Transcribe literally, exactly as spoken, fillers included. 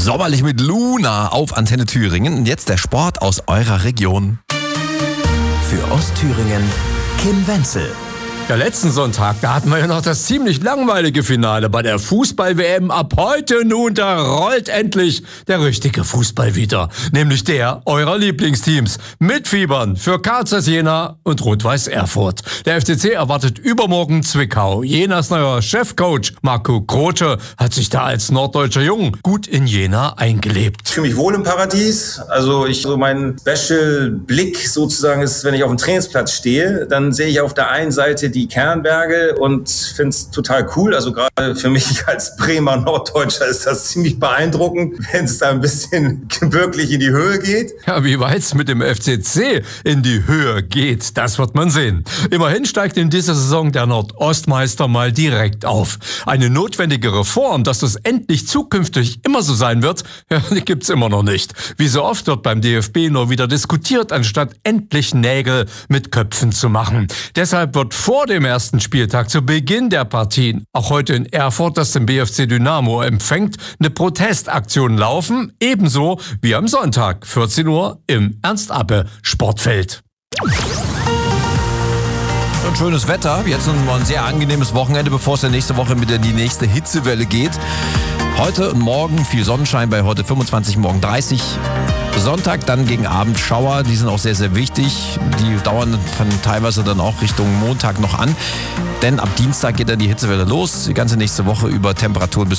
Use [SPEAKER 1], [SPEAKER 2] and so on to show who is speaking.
[SPEAKER 1] Sommerlich mit Luna auf Antenne Thüringen. Und jetzt der Sport aus eurer Region.
[SPEAKER 2] Für Ostthüringen Kim Wenzel.
[SPEAKER 3] Ja, letzten Sonntag, da hatten wir ja noch das ziemlich langweilige Finale bei der Fußball-W M. Ab heute nun, da rollt endlich der richtige Fußball wieder. Nämlich der eurer Lieblingsteams. Mitfiebern für K Z Jena und Rot-Weiß Erfurt. Der F C C erwartet übermorgen Zwickau. Jenas neuer Chefcoach Marco Grote hat sich da als norddeutscher Jung gut in Jena eingelebt.
[SPEAKER 4] Ich fühle mich wohl im Paradies. Also ich, so mein Special-Blick sozusagen ist, wenn ich auf dem Trainingsplatz stehe, dann sehe ich auf der einen Seite die Kernberge und finde es total cool. Also gerade für mich als Bremer Norddeutscher ist das ziemlich beeindruckend, wenn es da ein bisschen wirklich in die Höhe geht.
[SPEAKER 3] Ja, wie weit es mit dem F C C in die Höhe geht, das wird man sehen. Immerhin steigt in dieser Saison der Nordostmeister mal direkt auf. Eine notwendige Reform, dass das endlich zukünftig immer so sein wird, ja, die gibt's immer noch nicht. Wie so oft wird beim D F B nur wieder diskutiert, anstatt endlich Nägel mit Köpfen zu machen. Deshalb wird vor dem ersten Spieltag, zu Beginn der Partien, auch heute in Erfurt, das den B F C Dynamo empfängt, eine Protestaktion laufen, ebenso wie am Sonntag, vierzehn Uhr im Ernst-Abbe-Sportfeld.
[SPEAKER 1] Und schönes Wetter, jetzt noch ein sehr angenehmes Wochenende, bevor es ja nächste Woche wieder in die nächste Hitzewelle geht. Heute und morgen viel Sonnenschein, bei heute fünfundzwanzig, morgen dreißig. Sonntag dann gegen Abend Schauer, die sind auch sehr, sehr wichtig. Die dauern von teilweise dann auch Richtung Montag noch an. Denn ab Dienstag geht dann die Hitzewelle los. Die ganze nächste Woche über Temperaturen bis